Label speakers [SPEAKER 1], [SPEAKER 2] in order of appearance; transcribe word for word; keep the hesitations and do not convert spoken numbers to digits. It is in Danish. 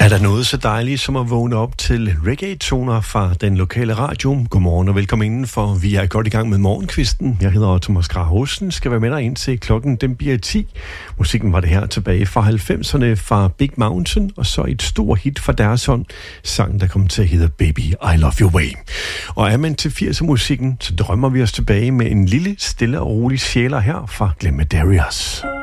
[SPEAKER 1] Er der noget så dejligt som at vågne op til reggae-toner fra den lokale radio? Godmorgen og velkommen indenfor. Vi er godt i gang med morgenkvisten. Jeg hedder Thomas Grahusen, skal være med dig ind til klokken den bliver ti. Musikken var det her tilbage fra halvfemserne fra Big Mountain, og så et stort hit fra deres hånd. Sangen, der kom til at hedde Baby, I Love Your Way. Og er man til firser-musikken, så drømmer vi os tilbage med en lille, stille og rolig sjæler her fra Glenn Medeiros.